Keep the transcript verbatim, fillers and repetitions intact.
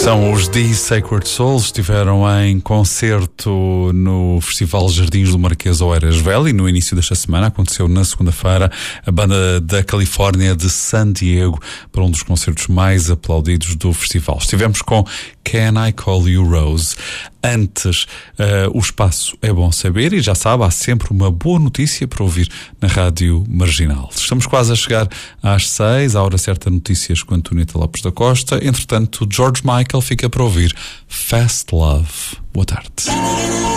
São os The Sacred Souls, estiveram em concerto no Festival Jardins do Marquês Oeiras Valley no início desta semana. Aconteceu na segunda-feira. A banda da Califórnia de San Diego para um dos concertos mais aplaudidos do festival. Estivemos com Can I Call You Rose? Antes, uh, o espaço é bom saber e já sabe, há sempre uma boa notícia para ouvir na Rádio Marginal. Estamos quase a chegar às seis, à hora certa, notícias com Antonita Lopes da Costa. Entretanto, George Michael fica para ouvir Fast Love. Boa tarde.